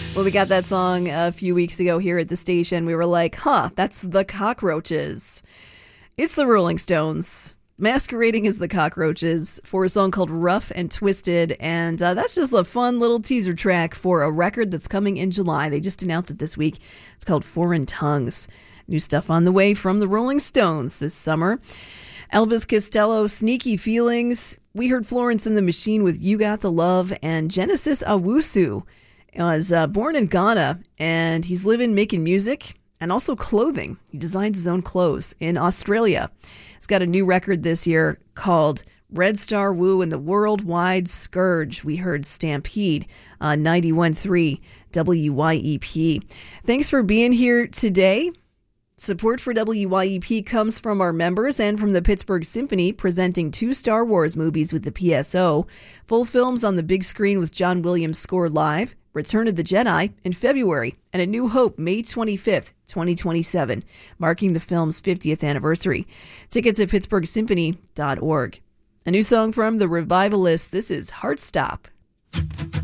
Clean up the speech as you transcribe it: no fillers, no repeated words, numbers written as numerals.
Well, we got that song a few weeks ago here at the station. We were like, that's the Cockroaches. It's the Rolling Stones masquerading as the Cockroaches for a song called Rough and Twisted. And that's just a fun little teaser track for a record that's coming in July. They just announced it this week. It's called Foreign Tongues. New stuff on the way from the Rolling Stones this summer. Elvis Costello, Sneaky Feelings. We heard Florence and the Machine with You Got the Love. And Genesis Owusu was born in Ghana, and he's living making music and also clothing. He designs his own clothes in Australia. He's got a new record this year called Red Star Woo and the Worldwide Scourge. We heard Stampede on 91.3 WYEP. Thanks for being here today. Support for WYEP comes from our members and from the Pittsburgh Symphony, presenting 2 Star Wars movies with the PSO, full films on the big screen with John Williams score live, Return of the Jedi in February, and A New Hope May 25th, 2027, marking the film's 50th anniversary. Tickets at pittsburghsymphony.org. A new song from the Revivalists. This is Heartstop.